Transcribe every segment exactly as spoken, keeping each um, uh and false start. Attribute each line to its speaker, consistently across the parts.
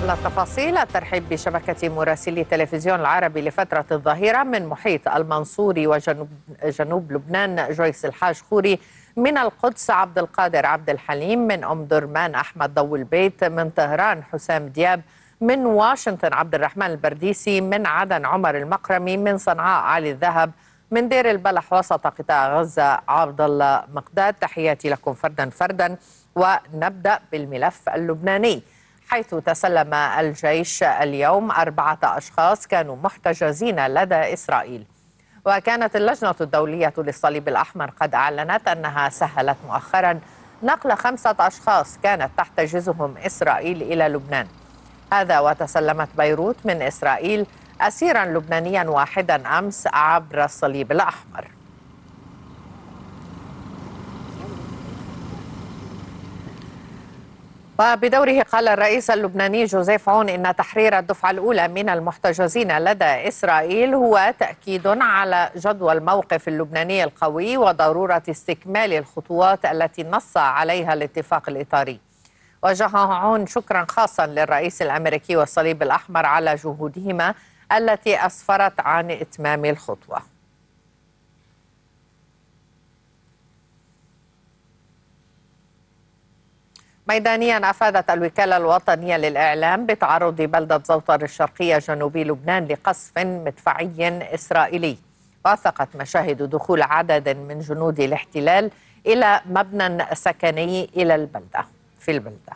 Speaker 1: قبل التفاصيل الترحيب بشبكة مراسلي تلفزيون العربي لفترة الظهيرة من محيط المنصوري وجنوب جنوب لبنان جويس الحاج خوري، من القدس عبد القادر عبد الحليم، من أم درمان أحمد ضو البيت، من طهران حسام دياب، من واشنطن عبد الرحمن البرديسي، من عدن عمر المقرمي، من صنعاء علي الذهب، من دير البلح وسط قطاع غزة عبد الله مقداد. تحياتي لكم فردا فردا. ونبدأ بالملف اللبناني، حيث تسلم الجيش اليوم أربعة أشخاص كانوا محتجزين لدى إسرائيل. وكانت اللجنة الدولية للصليب الأحمر قد أعلنت أنها سهلت مؤخرا نقل خمسة أشخاص كانت تحتجزهم إسرائيل إلى لبنان. هذا وتسلمت بيروت من إسرائيل أسيرا لبنانيا واحدا أمس عبر الصليب الأحمر. وبدوره قال الرئيس اللبناني جوزيف عون إن تحرير الدفعة الأولى من المحتجزين لدى إسرائيل هو تأكيد على جدوى الموقف اللبناني القوي وضرورة استكمال الخطوات التي نص عليها الاتفاق الإطاري. وجه عون شكرا خاصا للرئيس الأمريكي والصليب الأحمر على جهودهما التي أسفرت عن إتمام الخطوة. ميدانيا أفادت الوكالة الوطنية للإعلام بتعرض بلدة زوطر الشرقية جنوبي لبنان لقصف مدفعي إسرائيلي. وثقت مشاهد دخول عدد من جنود الاحتلال إلى مبنى سكني إلى البلدة في البلدة.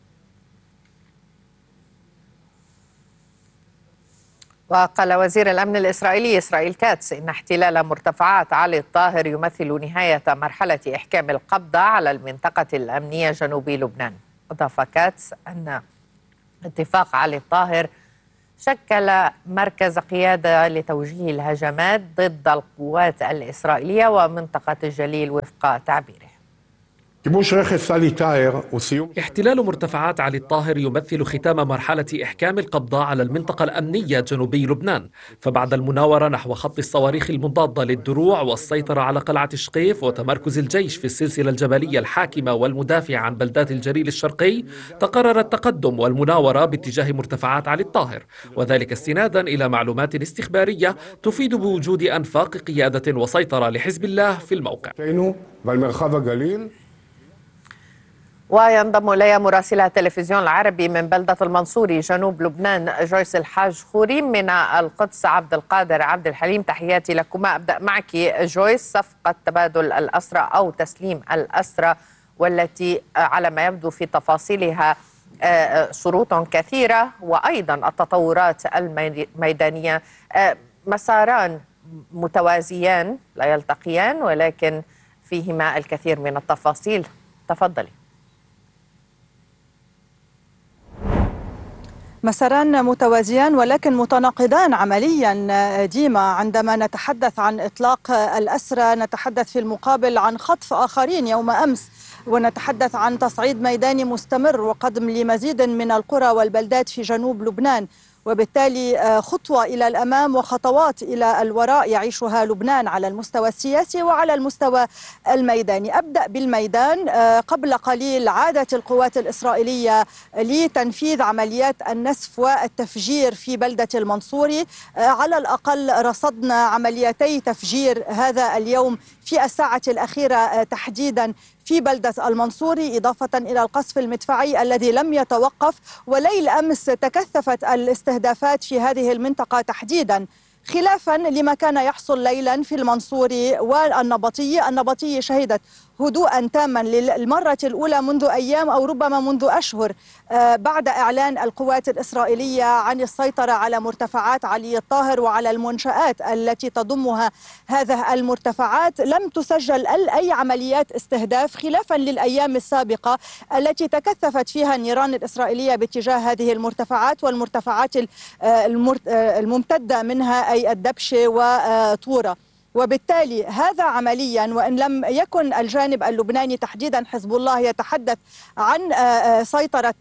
Speaker 1: وقال وزير الأمن الإسرائيلي إسرائيل كاتس إن احتلال مرتفعات علي الطاهر يمثل نهاية مرحلة إحكام القبضة على المنطقة الأمنية جنوبي لبنان. أضاف كاتس أن اتفاق علي الطاهر شكل مركز قيادة لتوجيه الهجمات ضد القوات الإسرائيلية ومنطقة الجليل وفق تعبيره.
Speaker 2: احتلال مرتفعات علي الطاهر يمثل ختام مرحلة إحكام القبضة على المنطقة الأمنية جنوبي لبنان، فبعد المناورة نحو خط الصواريخ المضادة للدروع والسيطرة على قلعة شقيف وتمركز الجيش في السلسلة الجبلية الحاكمة والمدافعة عن بلدات الجليل الشرقي، تقرر التقدم والمناورة باتجاه مرتفعات علي الطاهر، وذلك استنادا إلى معلومات استخبارية تفيد بوجود أنفاق قيادة وسيطرة لحزب الله في الموقع.
Speaker 1: وينضم إلي مراسلة التلفزيون العربي من بلدة المنصوري جنوب لبنان جويس الحاج خوري، من القدس عبد القادر عبد الحليم. تحياتي لكما. أبدأ معك جويس. صفقة تبادل الأسرى أو تسليم الأسرى والتي على ما يبدو في تفاصيلها شروط كثيرة وأيضا التطورات الميدانية، مساران متوازيان لا يلتقيان ولكن فيهما الكثير من التفاصيل. تفضلي.
Speaker 3: مساران متوازيان ولكن متناقضان عمليا ديما. عندما نتحدث عن إطلاق الأسرى نتحدث في المقابل عن خطف آخرين يوم أمس، ونتحدث عن تصعيد ميداني مستمر وقدم لمزيد من القرى والبلدات في جنوب لبنان، وبالتالي خطوة إلى الأمام وخطوات إلى الوراء يعيشها لبنان على المستوى السياسي وعلى المستوى الميداني. أبدأ بالميدان. قبل قليل عادت القوات الإسرائيلية لتنفيذ عمليات النسف والتفجير في بلدة المنصوري. على الأقل رصدنا عمليتي تفجير هذا اليوم في الساعة الأخيرة تحديدا في بلدة المنصوري، إضافة إلى القصف المدفعي الذي لم يتوقف. وليل أمس تكثفت الاستهدافات في هذه المنطقة تحديدا، خلافا لما كان يحصل ليلا في المنصوري والنبطي. النبطي شهدت هدوءا تاما للمرة الأولى منذ أيام أو ربما منذ أشهر بعد إعلان القوات الإسرائيلية عن السيطرة على مرتفعات علي الطاهر وعلى المنشآت التي تضمها هذه المرتفعات. لم تسجل أي عمليات استهداف، خلافا للأيام السابقة التي تكثفت فيها النيران الإسرائيلية باتجاه هذه المرتفعات والمرتفعات الممتدة منها أي الدبشة وطورة. وبالتالي هذا عمليا، وإن لم يكن الجانب اللبناني تحديدا حزب الله يتحدث عن سيطرة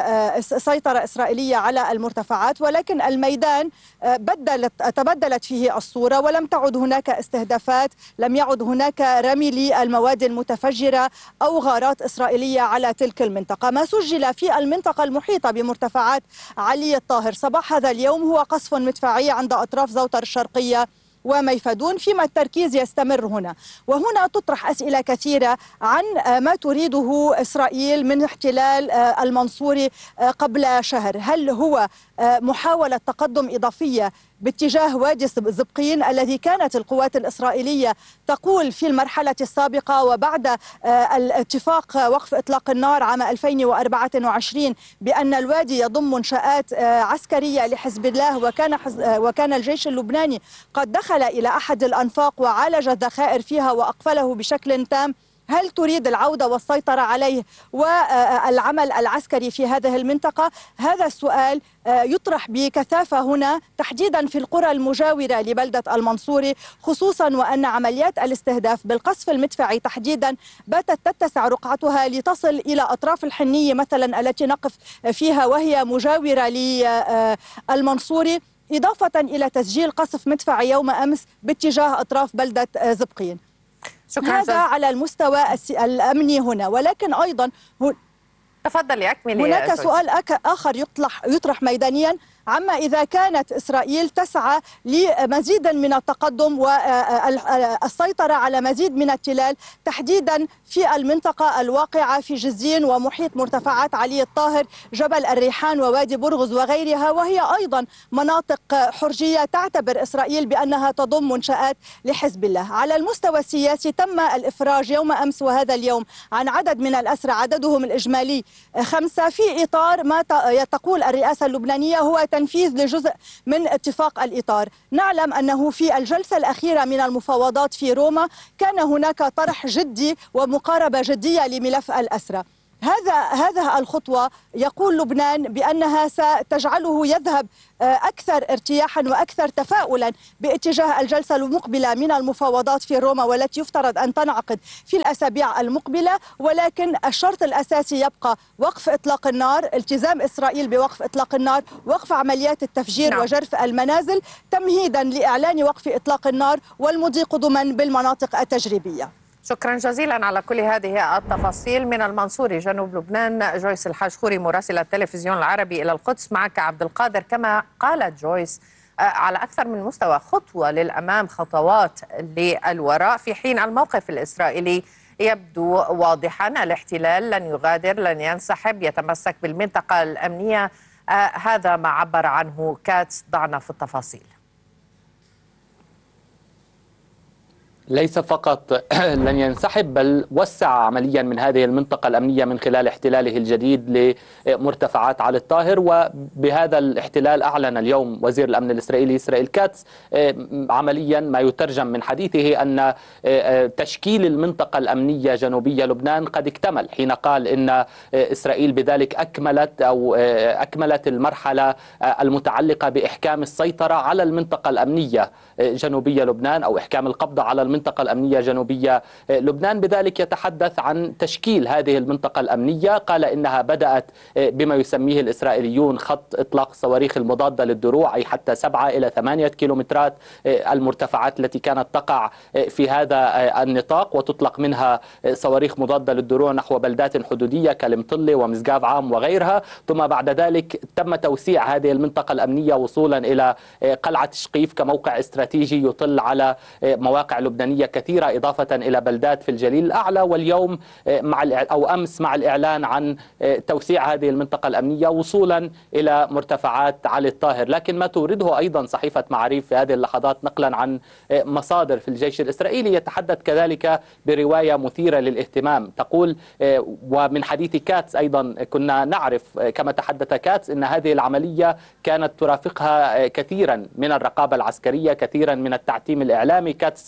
Speaker 3: سيطرة إسرائيلية على المرتفعات، ولكن الميدان بدلت تبدلت فيه الصورة، ولم تعد هناك استهدافات، لم يعد هناك رمي للمواد المتفجرة أو غارات إسرائيلية على تلك المنطقة. ما سجل في المنطقة المحيطة بمرتفعات علي الطاهر صباح هذا اليوم هو قصف مدفعي عند أطراف زوطر الشرقية وميفدون، فيما التركيز يستمر هنا. وهنا تطرح أسئلة كثيرة عن ما تريده إسرائيل من احتلال المنصوري قبل شهر. هل هو محاولة تقدم إضافية باتجاه وادي زبقين الذي كانت القوات الإسرائيلية تقول في المرحلة السابقة وبعد الاتفاق وقف إطلاق النار عام ألفين وأربعة وعشرين بأن الوادي يضم منشآت عسكرية لحزب الله، وكان وكان الجيش اللبناني قد دخل إلى أحد الأنفاق وعالج الذخائر فيها وأقفله بشكل تام؟ هل تريد العودة والسيطرة عليه والعمل العسكري في هذه المنطقة؟ هذا السؤال يطرح بكثافة هنا تحديدا في القرى المجاورة لبلدة المنصوري، خصوصا وأن عمليات الاستهداف بالقصف المدفعي تحديدا باتت تتسع رقعتها لتصل إلى أطراف الحنية مثلا التي نقف فيها وهي مجاورة للمنصوري، إضافة إلى تسجيل قصف مدفعي يوم أمس باتجاه أطراف بلدة زبقين.
Speaker 1: شكرا
Speaker 3: هذا على المستوى الأمني هنا، ولكن أيضا
Speaker 1: تفضلي أكملي.
Speaker 3: هناك سؤال آخر يطرح يطرح ميدانيا عما إذا كانت إسرائيل تسعى لمزيد من التقدم والسيطرة على مزيد من التلال تحديدا في المنطقة الواقعة في جزين ومحيط مرتفعات علي الطاهر، جبل الريحان ووادي برغز وغيرها، وهي أيضا مناطق حرجية تعتبر إسرائيل بأنها تضم منشآت لحزب الله. على المستوى السياسي تم الإفراج يوم أمس وهذا اليوم عن عدد من الأسرى عددهم الإجمالي خمسة في إطار ما تقول الرئاسة اللبنانية هو تنفيذ لجزء من اتفاق الإطار. نعلم أنه في الجلسة الأخيرة من المفاوضات في روما كان هناك طرح جدي ومقاربة جدية لملف الأسرى. هذا هذا الخطوة يقول لبنان بأنها ستجعله يذهب أكثر ارتياحا وأكثر تفاؤلا باتجاه الجلسة المقبلة من المفاوضات في روما، والتي يفترض أن تنعقد في الأسابيع المقبلة. ولكن الشرط الأساسي يبقى وقف إطلاق النار، التزام إسرائيل بوقف إطلاق النار، وقف عمليات التفجير نعم. وجرف المنازل تمهيدا لإعلان وقف إطلاق النار والمضي قدما بالمناطق التجريبية.
Speaker 1: شكرا جزيلا على كل هذه التفاصيل. من المنصوري جنوب لبنان جويس الحاج-خوري مراسلة التلفزيون العربي إلى القدس. معك عبد القادر. كما قالت جويس على أكثر من مستوى خطوة للأمام خطوات للوراء، في حين الموقف الإسرائيلي يبدو واضحا. الاحتلال لن يغادر، لن ينسحب، يتمسك بالمنطقة الأمنية. هذا ما عبر عنه كاتس. ضعنا في التفاصيل.
Speaker 4: ليس فقط لن ينسحب بل وسع عمليا من هذه المنطقة الأمنية من خلال احتلاله الجديد لمرتفعات علي الطاهر. وبهذا الاحتلال أعلن اليوم وزير الأمن الإسرائيلي إسرائيل كاتس عمليا ما يترجم من حديثه أن تشكيل المنطقة الأمنية جنوبية لبنان قد اكتمل، حين قال إن إسرائيل بذلك أكملت أو أكملت المرحلة المتعلقة بإحكام السيطرة على المنطقة الأمنية جنوبية لبنان أو إحكام القبضة على المنطقة الأمنية جنوبية لبنان. بذلك يتحدث عن تشكيل هذه المنطقة الأمنية. قال إنها بدأت بما يسميه الإسرائيليون خط إطلاق الصواريخ المضادة للدروع، أي حتى سبعة إلى ثمانية كيلومترات المرتفعات التي كانت تقع في هذا النطاق، وتطلق منها صواريخ مضادة للدروع نحو بلدات حدودية كالمطلة ومزقاف عام وغيرها. ثم بعد ذلك تم توسيع هذه المنطقة الأمنية وصولا إلى قلعة شقيف كموقع استراتيجي يطل على مواقع لبنانية كثيرة، إضافة إلى بلدات في الجليل الأعلى. واليوم مع أو أمس مع الإعلان عن توسيع هذه المنطقة الأمنية وصولا إلى مرتفعات علي الطاهر. لكن ما تورده أيضا صحيفة معاريف في هذه اللحظات نقلا عن مصادر في الجيش الإسرائيلي يتحدث كذلك برواية مثيرة للاهتمام. تقول ومن حديث كاتس أيضا كنا نعرف كما تحدث كاتس أن هذه العملية كانت ترافقها كثيرا من الرقابة العسكرية، كثيرا من التعتيم الإعلامي. كاتس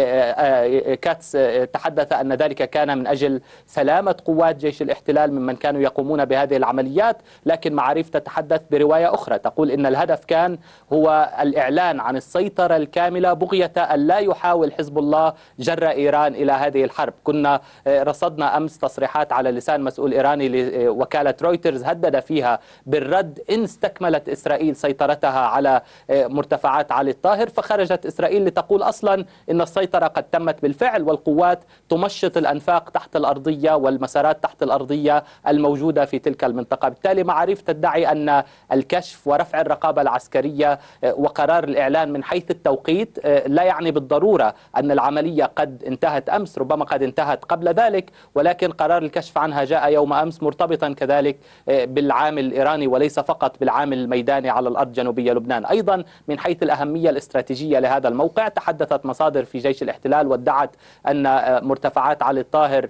Speaker 4: كاتس تحدث أن ذلك كان من أجل سلامة قوات جيش الاحتلال ممن كانوا يقومون بهذه العمليات، لكن معاريف تتحدث برواية أخرى تقول إن الهدف كان هو الإعلان عن السيطرة الكاملة بغية أن لا يحاول حزب الله جر إيران إلى هذه الحرب. كنا رصدنا أمس تصريحات على لسان مسؤول إيراني لوكالة رويترز هدد فيها بالرد إن استكملت إسرائيل سيطرتها على مرتفعات علي الطاهر، فخرجت إسرائيل لتقول أصلا إن السيطرة قد تمت بالفعل والقوات تمشط الأنفاق تحت الأرضية والمسارات تحت الأرضية الموجودة في تلك المنطقة. بالتالي معاريف تدعي أن الكشف ورفع الرقابة العسكرية وقرار الإعلان من حيث التوقيت لا يعني بالضرورة أن العملية قد انتهت أمس، ربما قد انتهت قبل ذلك، ولكن قرار الكشف عنها جاء يوم أمس مرتبطا كذلك بالعامل الإيراني وليس فقط بالعامل الميداني على الأرض جنوبية لبنان. أيضا من حيث الأهمية الاستراتيجية لهذا الموقع، تحدثت مصادر في جيش الاحتلال وادعت أن مرتفعات علي الطاهر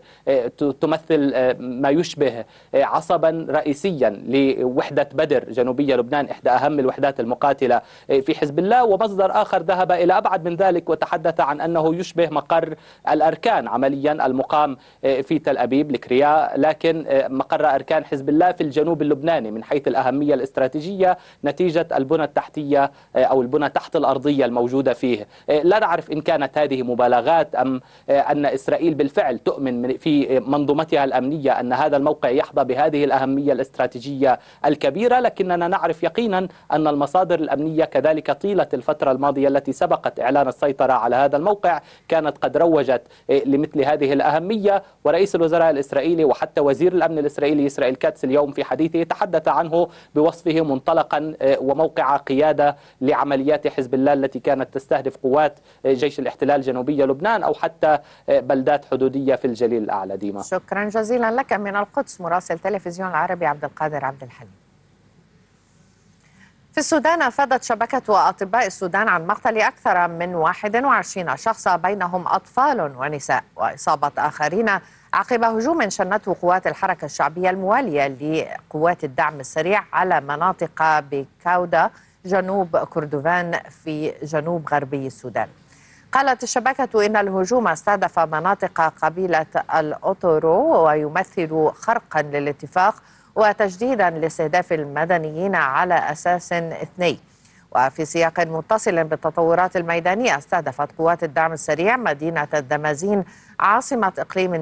Speaker 4: تمثل ما يشبه عصبا رئيسيا لوحدة بدر جنوبية لبنان، إحدى أهم الوحدات المقاتلة في حزب الله. ومصدر آخر ذهب إلى أبعد من ذلك وتحدث عن أنه يشبه مقر الأركان عمليا المقام في تل أبيب الكريا، لكن مقر أركان حزب الله في الجنوب اللبناني من حيث الأهمية الاستراتيجية نتيجة البنى التحتية أو البنى تحت الأرضية الموجودة فيه. لا نعرف إن كانت هذه مبالغات أم أن إسرائيل بالفعل تؤمن في منظومتها الأمنية أن هذا الموقع يحظى بهذه الأهمية الاستراتيجية الكبيرة، لكننا نعرف يقينا أن المصادر الأمنية كذلك طيلة الفترة الماضية التي سبقت إعلان السيطرة على هذا الموقع كانت قد روجت لمثل هذه الأهمية. ورئيس الوزراء الإسرائيلي وحتى وزير الأمن الإسرائيلي إسرائيل كاتس اليوم في حديثه تحدث عنه بوصفه منطلقا وموقع قيادة لعمليات حزب الله التي كانت تستهدف قوات جيش الاحتلال جنوبية لبنان أو حتى بلدات حدودية في الجليل الأعلى. ديما،
Speaker 1: شكرا جزيلا لك من القدس مراسل تلفزيون العربي عبد القادر عبد الحليم. في السودان أفادت شبكة أطباء السودان عن مقتل أكثر من واحد وعشرين شخصا بينهم أطفال ونساء وإصابة آخرين عقب هجوم شنته قوات الحركة الشعبية الموالية لقوات الدعم السريع على مناطق بكاودا جنوب كردفان في جنوب غربي السودان. قالت الشبكة إن الهجوم استهدف مناطق قبيلة الأوتورو ويمثل خرقا للاتفاق وتجديدا لاستهداف المدنيين على أساس اثني. وفي سياق متصل بالتطورات الميدانية، استهدفت قوات الدعم السريع مدينة الدمازين عاصمة إقليم